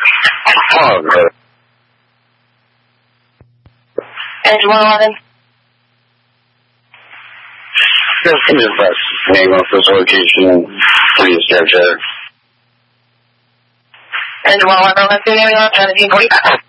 Oh, good. Engine 111. Just give me the best name of this location, please, Jeff. Engine 111, let's do 1745.